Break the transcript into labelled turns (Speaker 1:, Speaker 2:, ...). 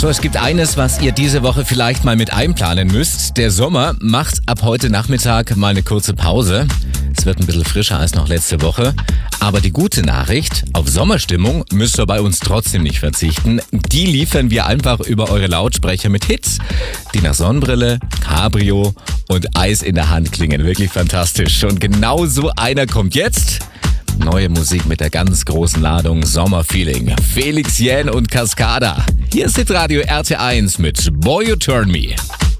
Speaker 1: So, es gibt eines, was ihr diese Woche vielleicht mal mit einplanen müsst. Der Sommer macht ab heute Nachmittag mal eine kurze Pause. Es wird ein bisschen frischer als noch letzte Woche. Aber die gute Nachricht, auf Sommerstimmung müsst ihr bei uns trotzdem nicht verzichten. Die liefern wir einfach über eure Lautsprecher mit Hits, die nach Sonnenbrille, Cabrio und Eis in der Hand klingen. Wirklich fantastisch. Und genau so einer kommt jetzt. Neue Musik mit der ganz großen Ladung Sommerfeeling. Felix Jähn und Cascada. Hier ist Hitradio RT1 mit Boy You Turn Me.